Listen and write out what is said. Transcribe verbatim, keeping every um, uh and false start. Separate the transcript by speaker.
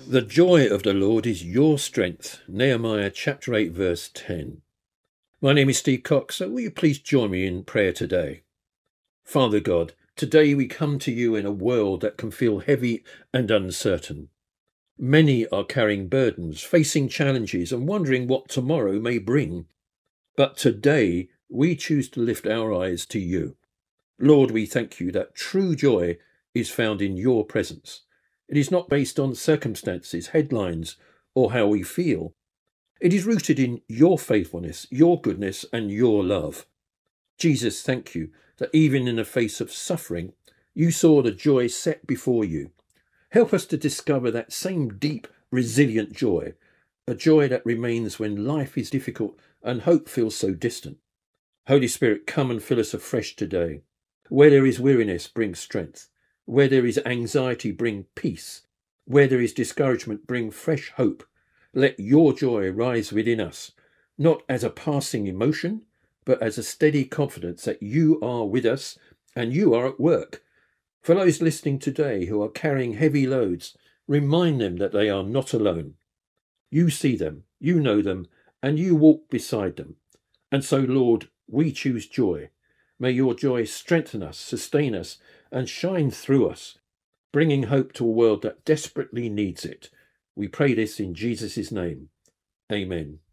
Speaker 1: The joy of the Lord is your strength. Nehemiah chapter eight verse ten. My name is Steve Cox, so will you please join me in prayer today? Father God, today we come to you in a world that can feel heavy and uncertain. Many are carrying burdens, facing challenges and wondering what tomorrow may bring. But today we choose to lift our eyes to you. Lord, we thank you that true joy is found in your presence. It is not based on circumstances, headlines, or how we feel. It is rooted in your faithfulness, your goodness, and your love. Jesus, thank you that even in the face of suffering, you saw the joy set before you. Help us to discover that same deep, resilient joy, a joy that remains when life is difficult and hope feels so distant. Holy Spirit, come and fill us afresh today. Where there is weariness, bring strength. Where there is anxiety, bring peace. Where there is discouragement, bring fresh hope. Let your joy rise within us, not as a passing emotion, but as a steady confidence that you are with us and you are at work. For those listening today who are carrying heavy loads, remind them that they are not alone. You see them, you know them, and you walk beside them. And so, Lord, we choose joy. May your joy strengthen us, sustain us, and shine through us, bringing hope to a world that desperately needs it. We pray this in Jesus' name. Amen.